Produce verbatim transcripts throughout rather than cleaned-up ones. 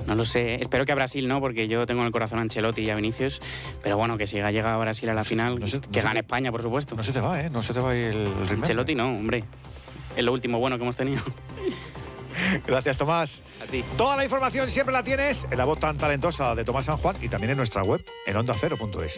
No lo sé. Espero que a Brasil no, porque yo tengo en el corazón a Ancelotti y a Vinicius. Pero bueno, que si llega a Brasil a la final, no sé, que no gane sé, España, por supuesto. No se te va, ¿eh? No se te va el, el ritmo. Ancelotti no, hombre. Es lo último bueno que hemos tenido. Gracias, Tomás. A ti. Toda la información siempre la tienes en la voz tan talentosa de Tomás San Juan y también en nuestra web, en onda cero punto es.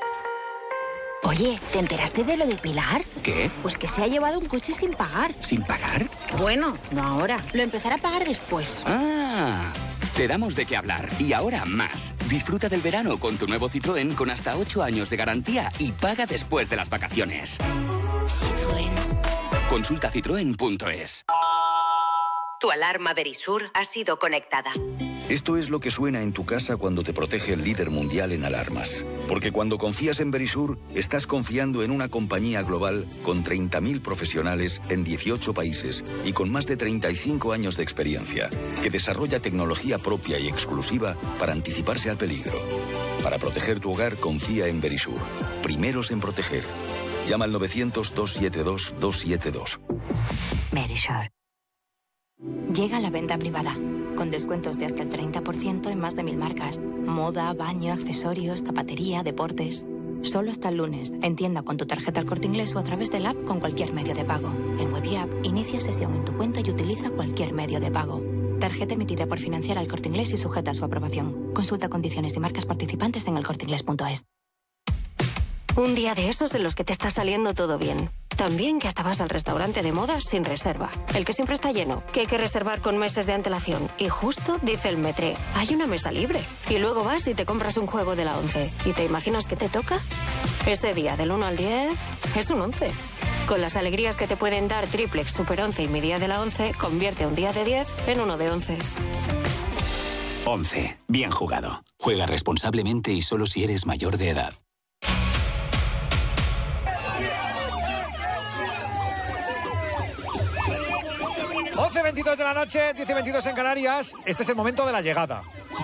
Oye, ¿te enteraste de lo de Pilar? ¿Qué? Pues que se ha llevado un coche sin pagar. ¿Sin pagar? Bueno, no ahora. Lo empezará a pagar después. Ah, te damos de qué hablar. Y ahora más. Disfruta del verano con tu nuevo Citroën con hasta ocho años de garantía y paga después de las vacaciones. Citroën. Consulta citroen punto es. Tu alarma Verisur ha sido conectada. Esto es lo que suena en tu casa cuando te protege el líder mundial en alarmas. Porque cuando confías en Verisur, estás confiando en una compañía global con treinta mil profesionales en dieciocho países y con más de treinta y cinco años de experiencia, que desarrolla tecnología propia y exclusiva para anticiparse al peligro. Para proteger tu hogar, confía en Verisur. Primeros en proteger. Llama al novecientos, doscientos setenta y dos, doscientos setenta y dos. Verisur. Llega la venta privada, con descuentos de hasta el treinta por ciento en más de mil marcas. Moda, baño, accesorios, zapatería, deportes. Solo hasta el lunes, en tienda con tu tarjeta El Corte Inglés o a través del app con cualquier medio de pago. En Web y App, inicia sesión en tu cuenta y utiliza cualquier medio de pago. Tarjeta emitida por Financiera El Corte Inglés y sujeta a su aprobación. Consulta condiciones y marcas participantes en el corte inglés punto es. Un día de esos en los que te está saliendo todo bien. También que hasta vas al restaurante de moda sin reserva. El que siempre está lleno, que hay que reservar con meses de antelación. Y justo dice el Metré, hay una mesa libre. Y luego vas y te compras un juego de la once. ¿Y te imaginas que te toca? Ese día del uno al diez es un once. Con las alegrías que te pueden dar Triplex, Super once y mi día de la once, convierte un día de diez en uno de once. once. Bien jugado. Juega responsablemente y solo si eres mayor de edad. once veintidós de la noche, diez y veintidós en Canarias. Este es el momento de la llegada.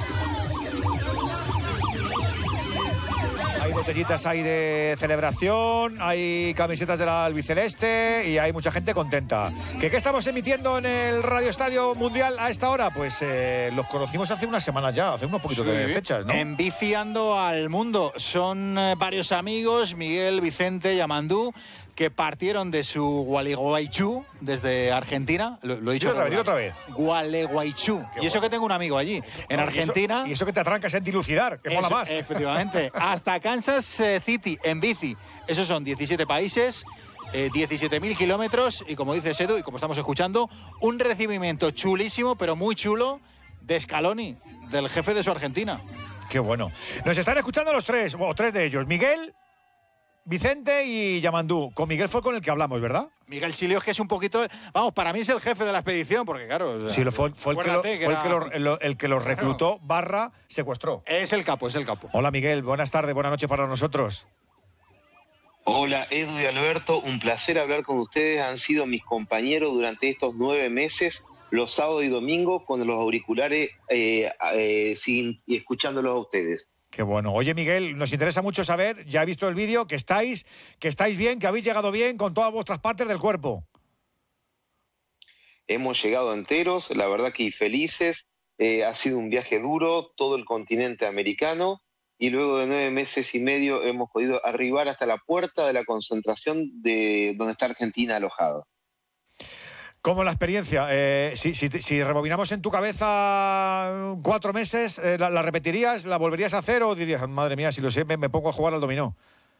Hay botellitas ahí de celebración, hay camisetas del albiceleste y hay mucha gente contenta. ¿Qué, qué estamos emitiendo en el Radio Estadio Mundial a esta hora? Pues eh, los conocimos hace unas semanas ya, hace unos poquitos Sí, de fechas, ¿no? Enviciando al mundo. Son eh, varios amigos, Miguel, Vicente, Yamandú, que partieron de su Gualeguaychú, desde Argentina. Lo, lo he dicho Dilo otra vez, dilo otra vez. Gualeguaychú. Qué Y eso bueno. que tengo un amigo allí, en Argentina. Y eso, y eso que te atrancas en dilucidar, que mola Eso, más. Efectivamente. Hasta Kansas City, en bici. Esos son diecisiete países, eh, diecisiete mil kilómetros. Y como dice Edu, y como estamos escuchando, un recibimiento chulísimo, pero muy chulo, de Scaloni, del jefe de su Argentina. Qué bueno. Nos están escuchando los tres, o tres de ellos. Miguel, Vicente y Yamandú. Con Miguel fue con el que hablamos, ¿verdad? Miguel Silios, que es un poquito... Vamos, para mí es el jefe de la expedición, porque claro... O sea, Sí, lo fue, fue, el que, lo, fue que el, era... que lo, el, el que los reclutó barra secuestró. Es el capo, es el capo. Hola Miguel, buenas tardes, buenas noches para nosotros. Hola Edu y Alberto, un placer hablar con ustedes. Han sido mis compañeros durante estos nueve meses, los sábados y domingos, con los auriculares eh, eh, sin, y escuchándolos a ustedes. Qué bueno. Oye, Miguel, nos interesa mucho saber, ya he visto el vídeo, que estáis, que estáis bien, que habéis llegado bien con todas vuestras partes del cuerpo. Hemos llegado enteros, la verdad que felices. Eh, ha sido un viaje duro, todo el continente americano, y luego de nueve meses y medio hemos podido arribar hasta la puerta de la concentración de donde está Argentina alojado. ¿Cómo la experiencia? Eh, si, si, si rebobinamos en tu cabeza cuatro meses, eh, ¿la, ¿la repetirías, la volverías a hacer o dirías, madre mía, si lo sé, me, me pongo a jugar al dominó?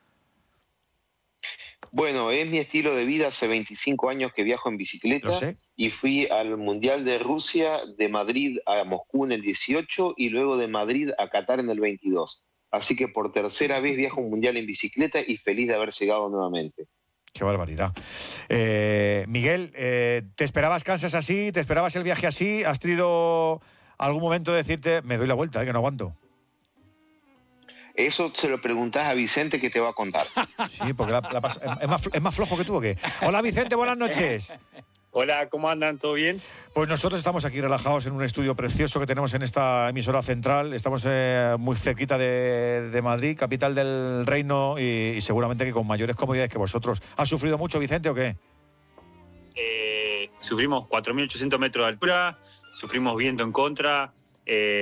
Bueno, es mi estilo de vida, hace veinticinco años que viajo en bicicleta. Lo sé. Y fui al Mundial de Rusia, de Madrid a Moscú en el dieciocho y luego de Madrid a Qatar en el veintidós. Así que por tercera vez viajo un Mundial en bicicleta y feliz de haber llegado nuevamente. Qué barbaridad. Eh, Miguel, eh, ¿te esperabas Kansas así? ¿Te esperabas el viaje así? ¿Has tenido algún momento de decirte, me doy la vuelta, eh, que no aguanto? Eso se lo preguntás a Vicente, que te va a contar. Sí, porque la, la pas- es, más, es más flojo que tú, ¿o qué? Hola Vicente, buenas noches. Hola, ¿cómo andan? ¿Todo bien? Pues nosotros estamos aquí relajados en un estudio precioso que tenemos en esta emisora central. Estamos eh, muy cerquita de, de Madrid, capital del reino, y, y seguramente que con mayores comodidades que vosotros. ¿Has sufrido mucho, Vicente, o qué? Eh, sufrimos cuatro mil ochocientos metros de altura, sufrimos viento en contra. Eh,